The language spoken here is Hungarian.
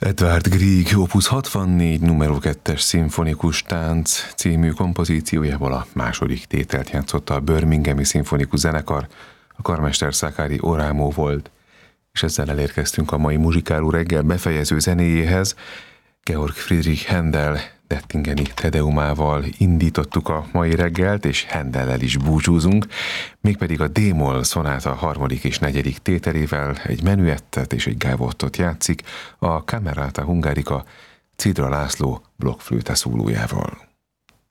Edvard Grieg Opus 64 numero 2-es szimfonikus tánc című kompozíciójával a második tételt játszotta a Birminghami Szimfonikus Zenekar, a karmester Sakari Oramo volt, és ezzel elérkeztünk a mai muzsikáló reggel befejező zenéjéhez. Georg Friedrich Händel Dettingeni Tedeumával indítottuk a mai reggelt, és Händellel is búcsúzunk, mégpedig a D-moll szonáta harmadik és negyedik tételével egy menüettet és egy gávottot játszik a Camerata Hungarica Cidra László blokkflőte szólójával.